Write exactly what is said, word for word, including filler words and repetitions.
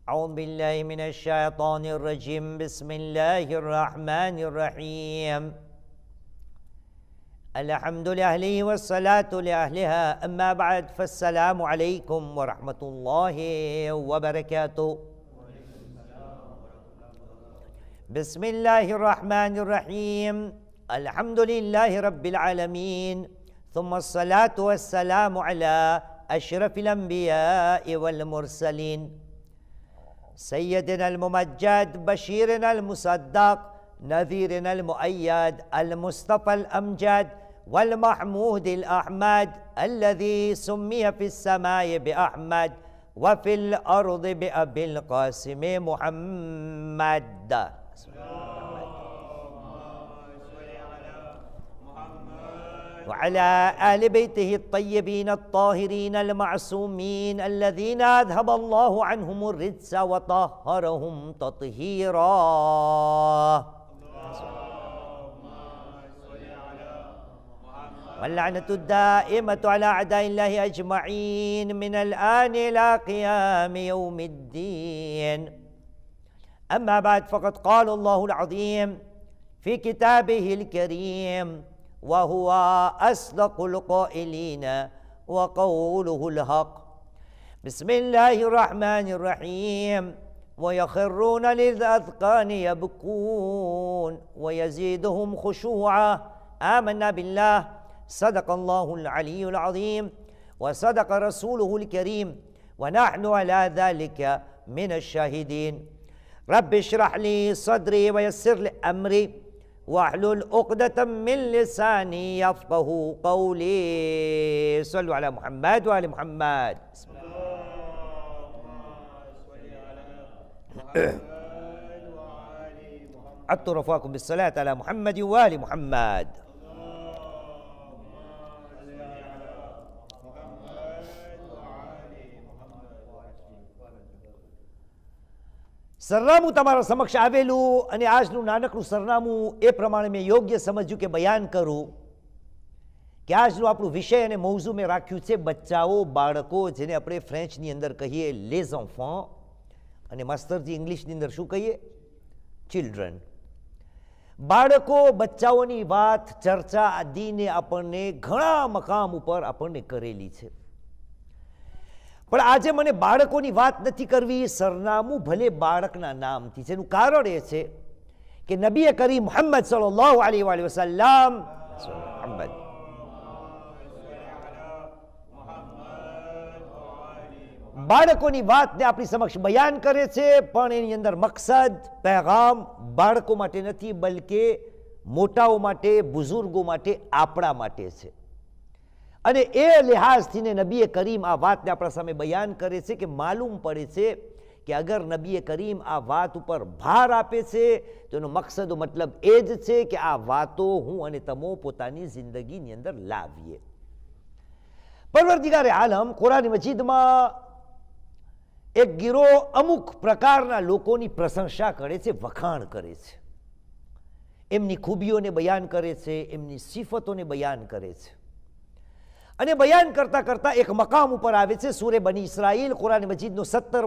أعوذ بالله من الشيطان الرجيم بسم الله الرحمن الرحيم الحمد لله والصلاة لأهلها أما بعد فالسلام عليكم ورحمة الله وبركاته بسم الله الرحمن الرحيم الحمد لله رب العالمين ثم الصلاة والسلام على أشرف الأنبياء والمرسلين سيدنا الممجد بشيرنا المصدق نذيرنا المؤيد المصطفى الأمجد والمحمود الأحمد الذي سمي في السماء بأحمد وفي الأرض بأبي القاسم محمد وعلى آل بيته الطيبين الطاهرين المعصومين الذين أذهب الله عنهم الرجس وطهرهم تطهيرا واللعنة الدائمة على أعداء الله أجمعين من الآن إلى قيام يوم الدين أما بعد فقد قال الله العظيم في كتابه الكريم وهو أصدق القائلين وقوله الحق بسم الله الرحمن الرحيم ويخرون للأذقان يبكون ويزيدهم خشوعا آمنا بالله صدق الله العلي العظيم وصدق رسوله الكريم ونحن على ذلك من الشاهدين رب اشرح لي صدري ويسر لي أمري واحلل عقدة من لساني يفقه قولي صلوا على محمد وآل محمد بسم الله عدت رفاكم بالصلاة على محمد وآل محمد સરનામું તમારા સમક્ષ આવેલું અને આજનું નાનકડું સરનામું એ પ્રમાણે મેં યોગ્ય સમજ્યું કે બયાન કરું કે આજનું આપણું વિષય અને મૌઝું મેં રાખ્યું છે બચ્ચાઓ બાળકો જેને આપણે ફ્રેન્ચની અંદર કહીએ લેઝ ઓન્ફants અને માસ્તરજી ઇંગ્લિશની અંદર શું કહીએ ચિલ્ડ્રન બાળકો બચ્ચાઓની વાત ચર્ચા આદિને આપણને ઘણા મકામ ઉપર આપણને કરેલી છે પણ આજે મને બાળકોની વાત નથી કરવી સરનામું ભલે બાળકના નામથી છે એનું કારણ એ છે કે નબી કરીમ મુહમ્મદ સલ્લલ્લાહુ અલૈહિ વસલ્લમ મુહમ્મદ બાળકોની વાતને આપણી સમક્ષ બયાન કરે છે પણ એની અંદર મકસદ પેગામ બાળકો માટે નથી બલકે મોટાઓ માટે બુઝુર્ગો માટે આપણા માટે છે અને એ લિહાઝથી નબીએ કરીમ આ વાતને આપણા સામે બયાન કરે છે કે માલુમ પડે છે કે અગર નબીએ કરીમ આ વાત ઉપર ભાર આપે છે તો એનો મકસદ મતલબ એ જ છે કે આ વાતો હું અને તમો પોતાની જિંદગીની અંદર લાવીએ પરવરદિગારે આલમ કુરાન મજીદમાં એક ગીરો અમુક પ્રકારના લોકોની પ્રશંસા કરે છે વખાણ કરે છે એમની ખૂબીઓને બયાન કરે છે એમની સિફતોને બયાન કરે છે અને બયાન કરતા કરતા એક મકામ ઉપર આવે છે સૂરે બની ઇસ્રાઈલ કુરાન મજીદનો સત્તર